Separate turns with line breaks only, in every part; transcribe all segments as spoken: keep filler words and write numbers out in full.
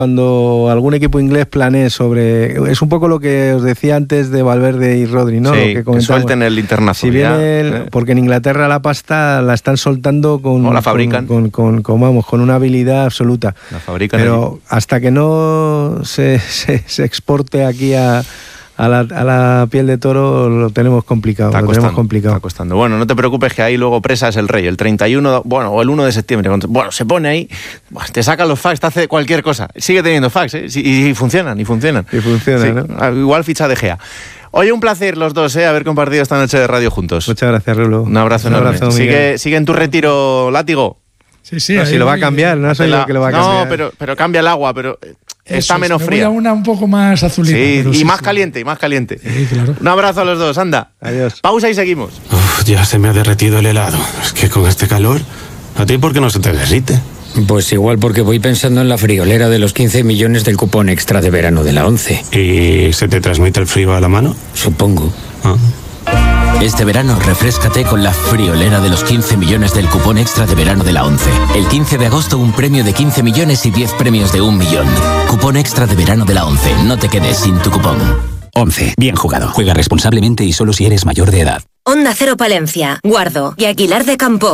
Cuando algún equipo inglés planee sobre... Es un poco lo que os decía antes de Valverde y Rodri, ¿no?
Sí,
lo que,
que suelten el internazo.
Si viene el,
¿eh?
Porque en Inglaterra la pasta la están soltando con...
O la fabrican.
Con, con, con, con, vamos, con una habilidad absoluta.
La fabrican.
Pero allí. Hasta que no se, se, se exporte aquí a... A la, a la piel de toro lo tenemos complicado.
Está
lo
costando,
tenemos complicado.
Está costando. Bueno, no te preocupes que ahí luego Presa es el rey. El treinta y uno, bueno, o el uno de septiembre. Bueno, se pone ahí, te sacan los fax, te hace cualquier cosa. Sigue teniendo fax, ¿eh? Y, y funcionan, y funcionan.
Y funcionan,
sí,
¿no?
Igual ficha de Gea. Oye, un placer los dos, ¿eh? Haber compartido esta noche de radio juntos.
Muchas gracias, Rulo.
Un abrazo
Un
enorme.
abrazo,
sigue, sigue en tu retiro, Látigo.
Sí, sí.
No, si lo va a cambiar, no soy yo que lo va a cambiar.
No, pero, pero cambia el agua, pero... Está
Eso
menos
es, me
fría.
voy a una un poco más azulita.
Sí, y
sí,
más
sí.
caliente, y más caliente.
Sí, claro.
Un abrazo a los dos, anda.
Adiós.
Pausa y seguimos.
Uf, ya se me ha derretido el helado. Es que con este calor, ¿a ti por qué no se te derrite?
Pues igual porque voy pensando en la friolera de los quince millones del cupón extra de verano de la once.
¿Y se te transmite el frío a la mano?
Supongo.
Ah.
Este verano refréscate con la friolera de los quince millones del cupón extra de verano de la once. El quince de agosto un premio de quince millones y diez premios de un millón. Cupón extra de verano de la once. No te quedes sin tu cupón.
once. Bien jugado. Juega responsablemente y solo si eres mayor de edad.
Onda Cero Palencia, Guardo y Aguilar de Campoo.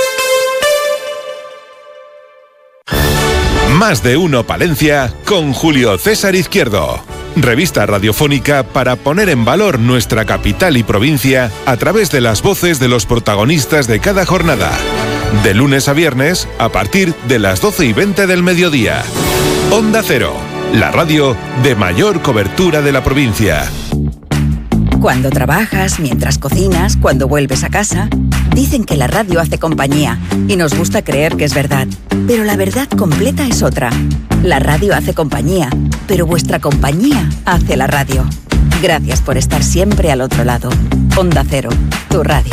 Más de uno Palencia con Julio César Izquierdo. Revista radiofónica para poner en valor nuestra capital y provincia a través de las voces de los protagonistas de cada jornada. De lunes a viernes a partir de las doce y veinte del mediodía. Onda Cero, la radio de mayor cobertura de la provincia.
Cuando trabajas, mientras cocinas, cuando vuelves a casa, dicen que la radio hace compañía y nos gusta creer que es verdad. Pero la verdad completa es otra. La radio hace compañía, pero vuestra compañía hace la radio. Gracias por estar siempre al otro lado. Onda Cero, tu radio.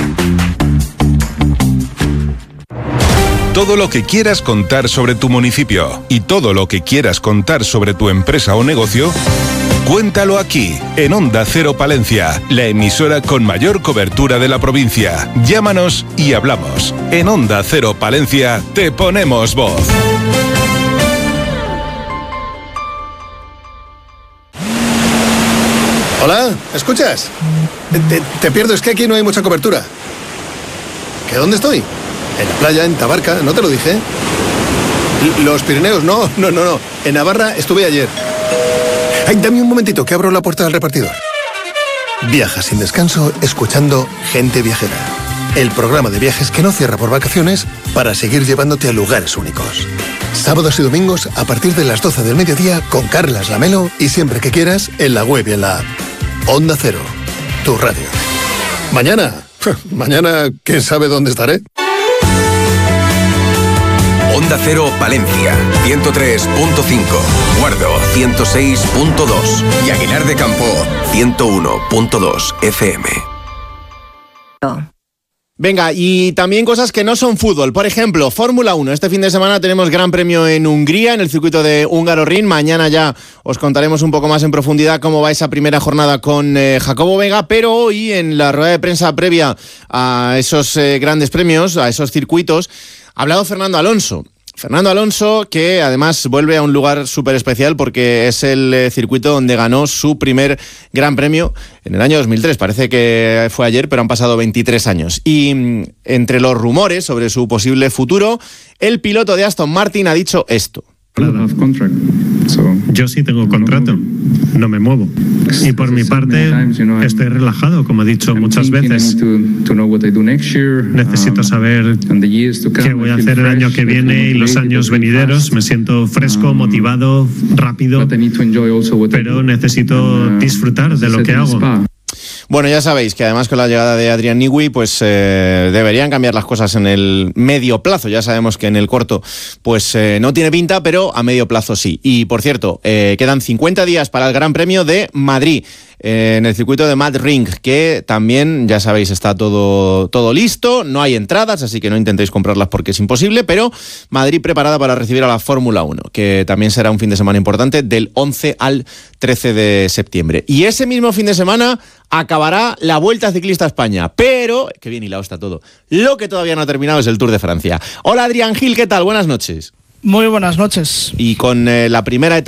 Todo lo que quieras contar sobre tu municipio y todo lo que quieras contar sobre tu empresa o negocio, cuéntalo aquí, en Onda Cero Palencia, la emisora con mayor cobertura de la provincia. Llámanos y hablamos. En Onda Cero Palencia te ponemos voz.
Hola, ¿escuchas? Te, te pierdo, es que aquí no hay mucha cobertura. ¿Que dónde estoy? En la playa, en Tabarca, ¿no te lo dije? Los Pirineos, no, no, no, no. En Navarra estuve ayer. Ay, dame un momentito, que abro la puerta del repartidor. Viaja sin descanso, escuchando Gente Viajera. El programa de viajes que no cierra por vacaciones para seguir llevándote a lugares únicos. Sábados y domingos a partir de las doce del mediodía con Carlas Lamelo y siempre que quieras en la web y en la app. Onda Cero, tu radio. Mañana, mañana, ¿quién sabe dónde estaré?
Onda Cero Palencia, ciento tres punto cinco, Guardo, ciento seis punto dos y Aguilar de Campoo, ciento uno punto dos F M.
Venga, y también cosas que no son fútbol. Por ejemplo, Fórmula uno. Este fin de semana tenemos Gran Premio en Hungría, en el circuito de Hungaroring. Mañana ya os contaremos un poco más en profundidad cómo va esa primera jornada con eh, Jacobo Vega, pero hoy en la rueda de prensa previa a esos eh, grandes premios, a esos circuitos, ha hablado Fernando Alonso. Fernando Alonso, que además vuelve a un lugar súper especial porque es el eh, circuito donde ganó su primer Gran Premio en el año dos mil tres. Parece que fue ayer, pero han pasado veintitrés años. Y mm, entre los rumores sobre su posible futuro, el piloto de Aston Martin ha dicho esto.
Yo sí tengo contrato, no me muevo. Y por mi parte estoy relajado, como he dicho muchas veces. Necesito saber qué voy a hacer el año que viene y los años venideros. Me siento fresco, motivado, rápido, pero necesito disfrutar de lo que hago.
Bueno, ya sabéis que además con la llegada de Adrian Newey, pues eh, deberían cambiar las cosas en el medio plazo. Ya sabemos que en el corto pues eh, no tiene pinta, pero a medio plazo sí. Y por cierto, eh, quedan cincuenta días para el Gran Premio de Madrid, eh, en el circuito de Mad Ring, que también, ya sabéis, está todo, todo listo. No hay entradas, así que no intentéis comprarlas porque es imposible, pero Madrid preparada para recibir a la Fórmula uno, que también será un fin de semana importante del once al trece de septiembre. Y ese mismo fin de semana acabará la Vuelta Ciclista a España, pero, que bien hilado está todo, lo que todavía no ha terminado es el Tour de Francia. Hola Adrián Gil, ¿qué tal? Buenas noches.
Muy buenas noches.
Y con eh, la primera